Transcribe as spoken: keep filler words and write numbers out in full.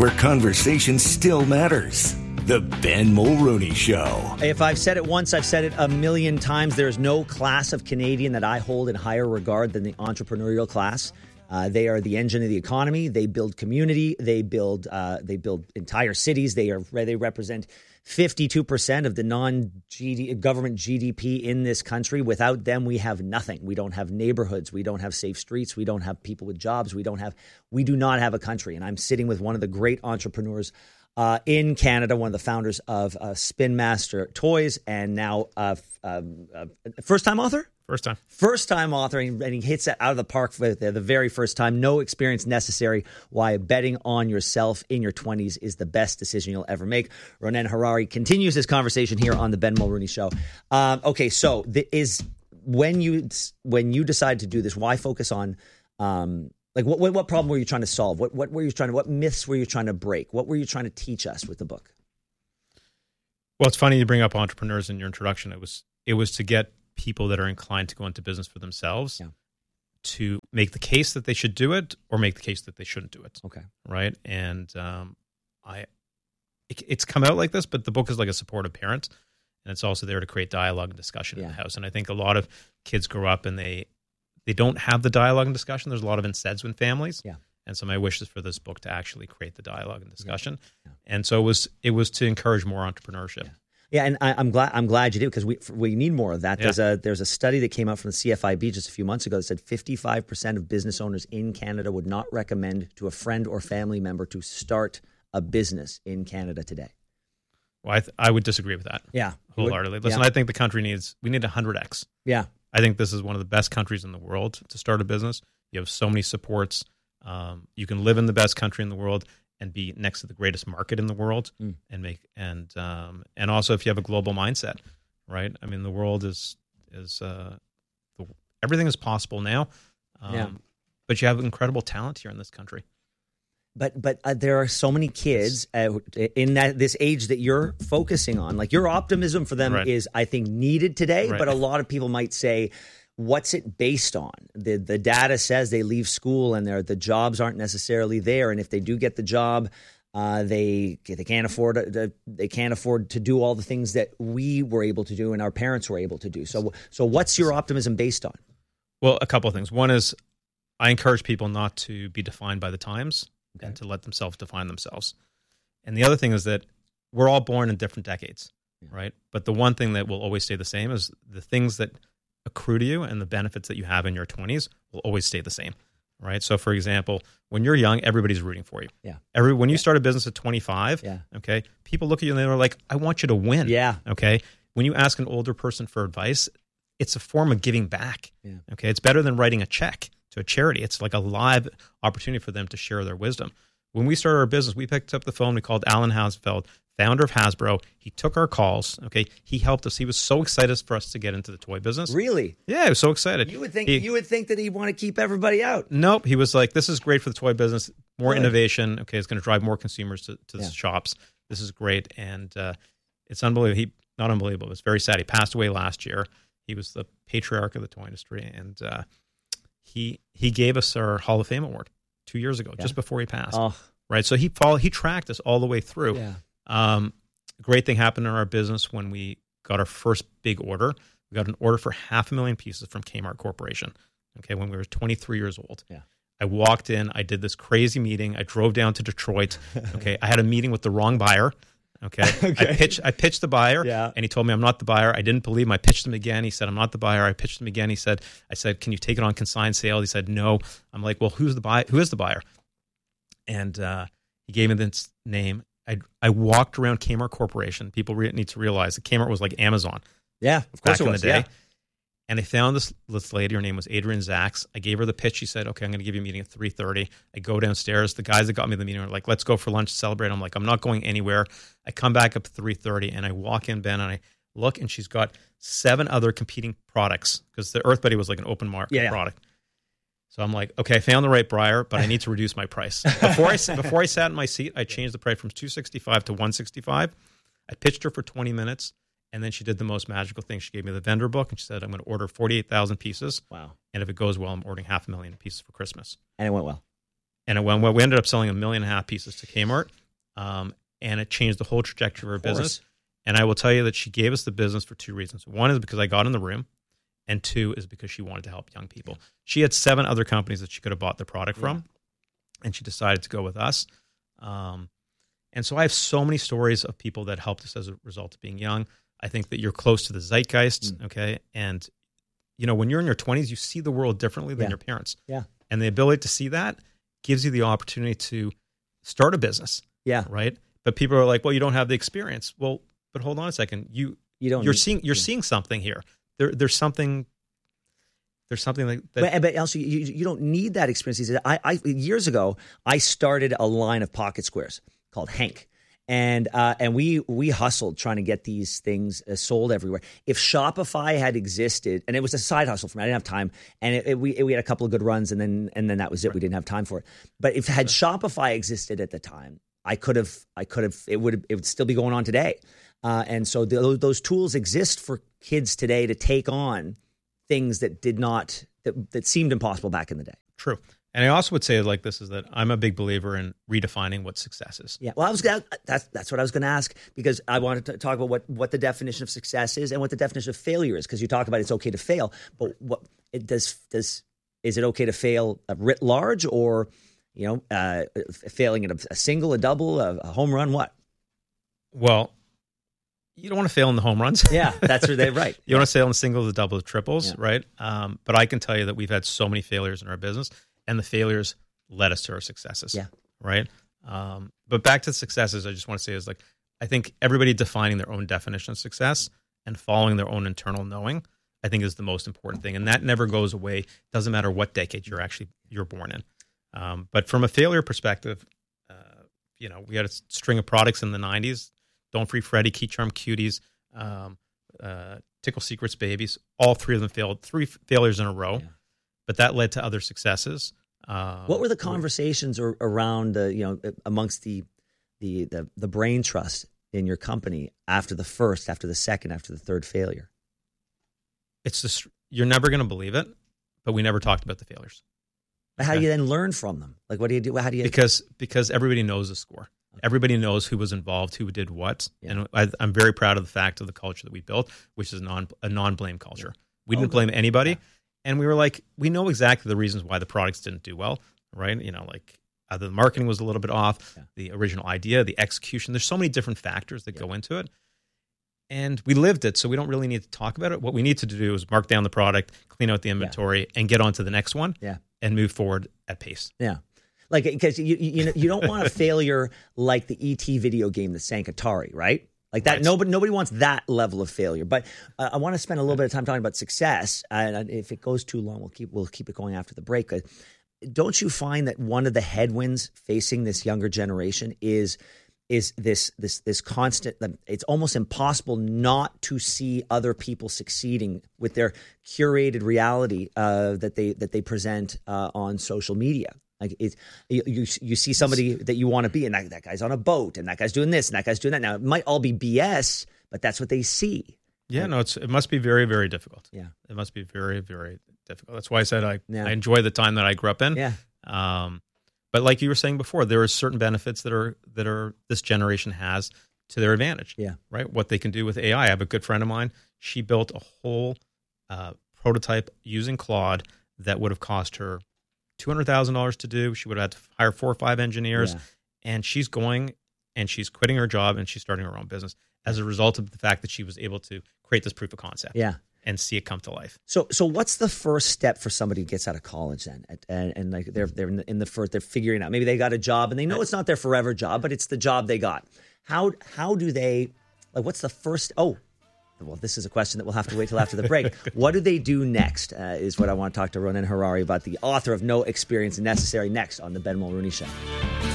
where conversation still matters. The Ben Mulrooney Show. If I've said it once, I've said it a million times. There's no class of Canadian that I hold in higher regard than the entrepreneurial class. Uh, they are the engine of the economy. They build community. They build uh, they build entire cities. They are they represent fifty-two percent of the non-government G D P in this country. Without them, we have nothing. We don't have neighborhoods. We don't have safe streets. We don't have people with jobs. We don't have we do not have a country. And I'm sitting with one of the great entrepreneurs Uh, in Canada, one of the founders of uh, Spin Master Toys, and now uh, f- um, uh, first-time author? First time. First-time author, and, and he hits it out of the park for the, the very first time. No experience necessary. Why betting on yourself in your twenties is the best decision you'll ever make. Ronen Harary continues his conversation here on the Ben Mulrooney Show. Um, okay, so the, is when you when you decide to do this, why focus on um, Like what, what what problem were you trying to solve? What what were you trying to what myths were you trying to break? What were you trying to teach us with the book? Well, it's funny you bring up entrepreneurs in your introduction. It was it was to get people that are inclined to go into business for themselves yeah. to make the case that they should do it or make the case that they shouldn't do it. Okay. Right. And um, I it, it's come out like this, but the book is like a supportive parent, and it's also there to create dialogue and discussion yeah. in the house. And I think a lot of kids grow up and they They don't have the dialogue and discussion. There's a lot of insteads in families. Yeah. And so my wish is for this book to actually create the dialogue and discussion. Yeah. Yeah. And so it was it was to encourage more entrepreneurship. Yeah, yeah and I, I'm glad I'm glad you did, because we we need more of that. Yeah. There's a there's a study that came out from the C F I B just a few months ago that said fifty-five percent of business owners in Canada would not recommend to a friend or family member to start a business in Canada today. Well, I, th- I would disagree with that. Yeah. Wholeheartedly. Listen, yeah. I think the country needs, we need one hundred X. Yeah. I think this is one of the best countries in the world to start a business. You have so many supports. Um, you can live in the best country in the world and be next to the greatest market in the world, mm. and make and um, and also if you have a global mindset, right? I mean, the world is is uh, the, everything is possible now. Um, yeah. But you have incredible talent here in this country. But but uh, there are so many kids uh, in that this age that you're focusing on. Like, your optimism for them right. is, I think, needed today. Right. But a lot of people might say, what's it based on? The the data says they leave school and they're, the jobs aren't necessarily there. And if they do get the job, uh, they they can't afford to, they can't afford to do all the things that we were able to do and our parents were able to do. So so what's your optimism based on? Well, a couple of things. One is I encourage people not to be defined by the times. Okay. And to let themselves define themselves. And the other thing is that we're all born in different decades, yeah. right? But the one thing that will always stay the same is the things that accrue to you and the benefits that you have in your twenties will always stay the same, right? So, for example, when you're young, everybody's rooting for you. Yeah. Every When you yeah. start a business at twenty-five, yeah. okay, people look at you and they're like, I want you to win. Yeah. Okay? When you ask an older person for advice, it's a form of giving back. Yeah. Okay? It's better than writing a check to a charity. It's like a live opportunity for them to share their wisdom. When we started our business, we picked up the phone. We called Alan Hasfeld, founder of Hasbro. He took our calls. Okay, he helped us. He was so excited for us to get into the toy business. Really? Yeah, he was so excited. You would think he, you would think that he'd want to keep everybody out. Nope. He was like, "This is great for the toy business. More Good. innovation. Okay, it's going to drive more consumers to, to Yeah. the shops. This is great." And uh, it's unbelievable. He not unbelievable. It's very sad. He passed away last year. He was the patriarch of the toy industry, and uh, he he gave us our Hall of Fame award two years ago, Yeah. just before he passed. Oh. Right, so he followed, he tracked us all the way through. Yeah. Um, great thing happened in our business when we got our first big order. We got an order for half a million pieces from Kmart Corporation. Okay, when we were twenty-three years old. Yeah. I walked in. I did this crazy meeting. I drove down to Detroit. Okay, I had a meeting with the wrong buyer. Okay, okay. I pitched. I pitched the buyer, yeah. and he told me I'm not the buyer. I didn't believe him. I pitched him again. He said I'm not the buyer. I pitched him again. He said, I said, can you take it on consigned sale? He said no. I'm like, well, who's the buy? Who is the buyer? And uh, he gave me this name. I I walked around Kmart Corporation. People re- need to realize that Kmart was like Amazon. Yeah, of course back it in was. the day. Yeah. And I found this, this lady. Her name was Adrienne Zacks. I gave her the pitch. She said, okay, I'm going to give you a meeting at three thirty. I go downstairs. The guys that got me the meeting are like, let's go for lunch, celebrate. I'm like, I'm not going anywhere. I come back up at three thirty, and I walk in, Ben, and I look, and she's got seven other competing products because the Earth Buddy was like an open market yeah, yeah. product. So I'm like, okay, I found the right buyer, but I need to reduce my price. Before I before I sat in my seat, I changed the price from two sixty-five to one sixty-five. I pitched her for twenty minutes. And then she did the most magical thing. She gave me the vendor book, and she said, I'm going to order forty-eight thousand pieces. Wow. And if it goes well, I'm ordering half a million pieces for Christmas. And it went well. And it went well. We ended up selling a million and a half pieces to Kmart, um, and it changed the whole trajectory of our business. And I will tell you that she gave us the business for two reasons. One is because I got in the room, and two is because she wanted to help young people. She had seven other companies that she could have bought the product from, yeah. and she decided to go with us. Um, and so I have so many stories of people that helped us as a result of being young. I think that you're close to the zeitgeist, mm. okay? And, you know, when you're in your twenties, you see the world differently than yeah. your parents. Yeah. And the ability to see that gives you the opportunity to start a business. Yeah. Right? But people are like, well, you don't have the experience. Well, but hold on a second. You, you don't you're need, seeing, you're yeah. seeing something here. There, there's something, there's something like that. But, but also, you, you don't need that experience. He said, I, I, years ago, I started a line of pocket squares called Hank. And uh, and we we hustled trying to get these things uh, sold everywhere. If Shopify had existed, and it was a side hustle for me, I didn't have time, and it, it, we it, we had a couple of good runs, and then and then that was it. Right. We didn't have time for it. But if had Shopify existed at the time, I could have I could have it would it would still be going on today. Uh, and so the, those tools exist for kids today to take on things that did not that that seemed impossible back in the day. True. And I also would say like this is that I'm a big believer in redefining what success is. Yeah, well, I was gonna, that's that's what I was going to ask, because I wanted to talk about what, what the definition of success is and what the definition of failure is, because you talk about it's okay to fail, but what it does does is it okay to fail writ large, or you know uh, failing at a, a single, a double, a, a home run? What? Well, you don't want to fail in the home runs. Yeah, that's right. Right. You yeah. want to fail in the singles, the doubles, the triples, yeah. right? Um, but I can tell you that we've had so many failures in our business. And the failures led us to our successes. Yeah. Right. Um, but back to successes, I just want to say is like, I think everybody defining their own definition of success and following their own internal knowing, I think is the most important thing. And that never goes away. Doesn't matter what decade you're actually, you're born in. Um, but from a failure perspective, uh, you know, we had a string of products in the nineties, Don't Free Freddy, Key Charm Cuties, um, uh, Tickle Secrets Babies. All three of them failed, three failures in a row. Yeah. But that led to other successes. Uh, what were the conversations or, around, uh, you know, amongst the, the the the brain trust in your company after the first, after the second, after the third failure? It's just, you're never going to believe it, but we never talked about the failures. But how okay. do you then learn from them? Like, what do you do? How do you? Because because everybody knows the score. Okay. Everybody knows who was involved, who did what, yeah. and I, I'm very proud of the fact of the culture that we built, which is non a non-blame culture. Yeah. We didn't okay. blame anybody. Yeah. And we were like, we know exactly the reasons why the products didn't do well, right? You know, like either the marketing was a little bit off, yeah. the original idea, the execution. There's so many different factors that yeah. go into it. And we lived it, so we don't really need to talk about it. What we need to do is mark down the product, clean out the inventory, yeah. and get on to the next one yeah. and move forward at pace. Yeah. Like, because you, you, know, you don't want a failure like the E T video game that sank Atari, right? Like that, right. nobody nobody wants that level of failure. But uh, I want to spend a little bit of time talking about success. And if it goes too long, we'll keep we'll keep it going after the break. But don't you find that one of the headwinds facing this younger generation is is this this this constant? It's almost impossible not to see other people succeeding with their curated reality uh, that they that they present uh, on social media. Like it's, you, you, you see somebody that you want to be, and that, that guy's on a boat, and that guy's doing this, and that guy's doing that. Now, it might all be B S, but that's what they see. Yeah, like, no, it's it must be very, very difficult. Yeah, it must be very, very difficult. That's why I said I, yeah. I enjoy the time that I grew up in. Yeah. Um, but like you were saying before, there are certain benefits that are that are this generation has to their advantage. Yeah. Right. What they can do with A I. I have a good friend of mine. She built a whole uh, prototype using Claude that would have cost her two hundred thousand dollars to do. She would have had to hire four or five engineers. Yeah. And she's going and she's quitting her job and she's starting her own business as a result of the fact that she was able to create this proof of concept. Yeah. And see it come to life. So, so what's the first step for somebody who gets out of college then, and, and like they're they're in the, in the first, they're figuring out, maybe they got a job and they know it's not their forever job, but it's the job they got. How how do they, like, what's the first? Oh, well, this is a question that we'll have to wait till after the break. What do they do next? Uh, is what I want to talk to Ronen Harary about, the author of No Experience Necessary, next on the Ben Mulrooney Show.